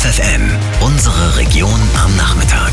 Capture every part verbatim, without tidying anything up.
F F N, unsere Region am Nachmittag.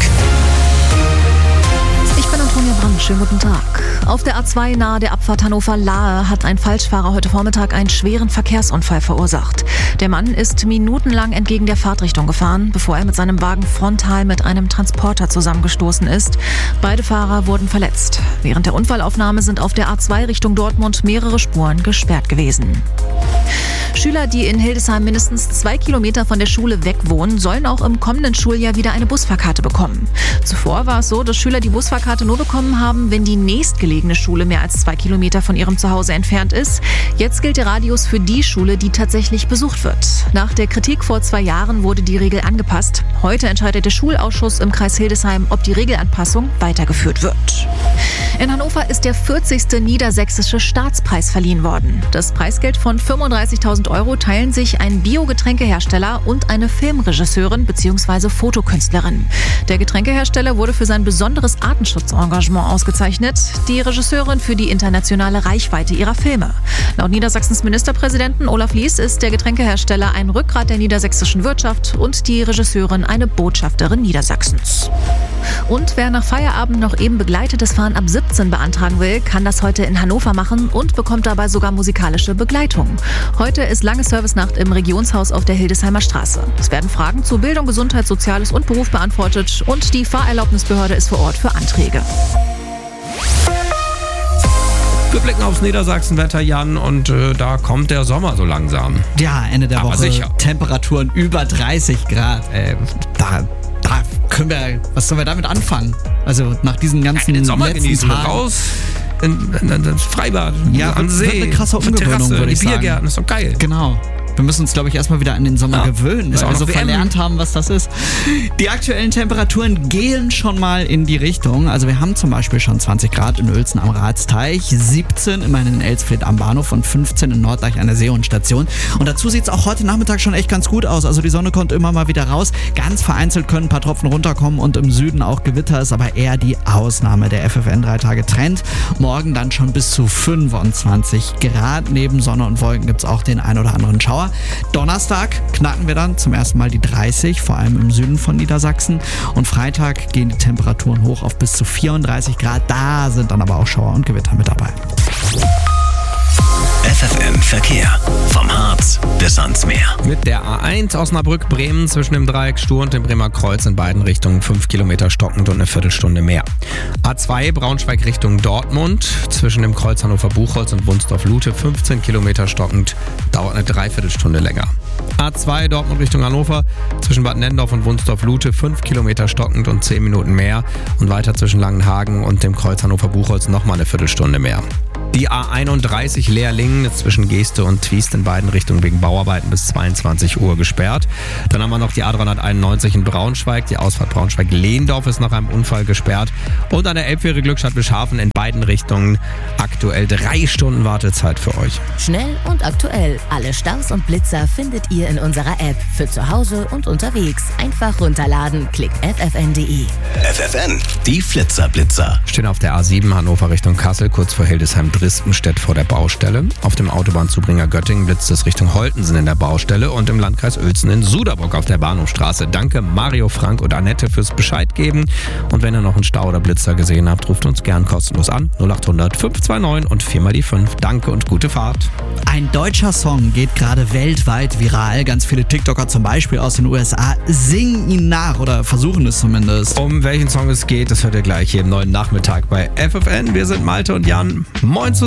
Ich bin Antonia Brandt, schönen guten Tag. Auf der A zwei nahe der Abfahrt Hannover-Lahe hat ein Falschfahrer heute Vormittag einen schweren Verkehrsunfall verursacht. Der Mann ist minutenlang entgegen der Fahrtrichtung gefahren, bevor er mit seinem Wagen frontal mit einem Transporter zusammengestoßen ist. Beide Fahrer wurden verletzt. Während der Unfallaufnahme sind auf der A zwei Richtung Dortmund mehrere Spuren gesperrt gewesen. Schüler, die in Hildesheim mindestens zwei Kilometer von der Schule weg wohnen, sollen auch im kommenden Schuljahr wieder eine Busfahrkarte bekommen. Zuvor war es so, dass Schüler die Busfahrkarte nur bekommen haben, wenn die nächstgelegene Schule mehr als zwei Kilometer von ihrem Zuhause entfernt ist. Jetzt gilt der Radius für die Schule, die tatsächlich besucht wird. Nach der Kritik vor zwei Jahren wurde die Regel angepasst. Heute entscheidet der Schulausschuss im Kreis Hildesheim, ob die Regelanpassung weitergeführt wird. In Hannover ist der vierzigste Niedersächsische Staatspreis verliehen worden. Das Preisgeld von fünfunddreißigtausend Euro teilen sich ein Bio-Getränkehersteller und eine Filmregisseurin bzw. Fotokünstlerin. Der Getränkehersteller wurde für sein besonderes Artenschutzengagement ausgezeichnet, die Regisseurin für die internationale Reichweite ihrer Filme. Laut Niedersachsens Ministerpräsidenten Olaf Lies ist der Getränkehersteller ein Rückgrat der niedersächsischen Wirtschaft und die Regisseurin eine Botschafterin Niedersachsens. Und wer nach Feierabend noch eben begleitetes Fahren ab siebzehn beantragen will, kann das heute in Hannover machen und bekommt dabei sogar musikalische Begleitung. Heute ist lange Servicenacht im Regionshaus auf der Hildesheimer Straße. Es werden Fragen zu Bildung, Gesundheit, Soziales und Beruf beantwortet und die Fahrerlaubnisbehörde ist vor Ort für Anträge. Wir blicken aufs Niedersachsenwetter, Jan, und äh, da kommt der Sommer so langsam. Ja, Ende der Aber Woche sicher. Temperaturen über dreißig Grad. Äh, da, da können wir, was sollen wir damit anfangen? Also nach diesen ganzen ja, den Sommer letzten genießen, Tagen. raus in, in, in das Freibad, ja, am wird, See, wird eine krasse auf der Umgewöhnung, Terrasse, würde die ich sagen. Biergärten, ist doch geil. Genau. Wir müssen uns, glaube ich, erstmal wieder an den Sommer Ja, gewöhnen, ist weil auch wir so noch W M. verlernt haben, was das ist. Die aktuellen Temperaturen gehen schon mal in die Richtung. Also wir haben zum Beispiel schon zwanzig Grad in Uelzen am Ratsteich, siebzehn immerhin in Elsfleth am Bahnhof und fünfzehn in Norddeich an der Seehundstation. Und dazu sieht es auch heute Nachmittag schon echt ganz gut aus. Also die Sonne kommt immer mal wieder raus. Ganz vereinzelt können ein paar Tropfen runterkommen und im Süden auch Gewitter, ist aber eher die Ausnahme. Der F F N drei Tage Trend. Morgen dann schon bis zu fünfundzwanzig Grad. Neben Sonne und Wolken gibt es auch den ein oder anderen Schauer. Donnerstag knacken wir dann zum ersten Mal die dreißig, vor allem im Süden von Niedersachsen. Und Freitag gehen die Temperaturen hoch auf bis zu vierunddreißig Grad. Da sind dann aber auch Schauer und Gewitter mit dabei. F F N Verkehr. Vom Harz bis ans Meer. Mit der A eins Osnabrück-Bremen zwischen dem Dreieck Stur und dem Bremer Kreuz in beiden Richtungen fünf Kilometer stockend und eine Viertelstunde mehr. A zwei Braunschweig Richtung Dortmund zwischen dem Kreuz Hannover-Buchholz und Wunsdorf-Lute fünfzehn Kilometer stockend, dauert eine Dreiviertelstunde länger. A zwei Dortmund Richtung Hannover zwischen Bad Nennendorf und Wunsdorf-Lute fünf Kilometer stockend und zehn Minuten mehr und weiter zwischen Langenhagen und dem Kreuz Hannover-Buchholz nochmal eine Viertelstunde mehr. Die A einunddreißig Leerlingen zwischen Geeste und Twiest in beiden Richtungen wegen Bauarbeiten bis zweiundzwanzig Uhr gesperrt. Dann haben wir noch die A dreihunderteinundneunzig in Braunschweig. Die Ausfahrt Braunschweig-Lehndorf ist nach einem Unfall gesperrt. Und an der Elbfähre Glückstadt-Bischhafen in beiden Richtungen aktuell drei Stunden Wartezeit für euch. Schnell und aktuell. Alle Staus und Blitzer findet ihr in unserer App. Für zu Hause und unterwegs. Einfach runterladen. Klickt f f n punkt d e. F F N, die Flitzer-Blitzer. Stehen auf der A sieben Hannover Richtung Kassel, kurz vor Hildesheim-Drispenstedt vor der Baustelle. Auf dem Autobahnzubringer Göttingen blitzt es Richtung Holtensen in der Baustelle und im Landkreis Uelzen in Suderburg auf der Bahnhofstraße. Danke Mario, Frank und Annette fürs Bescheid geben. Und wenn ihr noch einen Stau oder Blitzer gesehen habt, ruft uns gern kostenlos an. null acht hundert fünf zwei neun und viermal die fünf. Danke und gute Fahrt. Ein deutscher Song geht gerade weltweit viral. Ganz viele TikToker zum Beispiel aus den U S A singen ihn nach oder versuchen es zumindest. Um welchen Song es geht, das hört ihr gleich hier im neuen Nachmittag bei F F N. Wir sind Malte und Jan. Moin.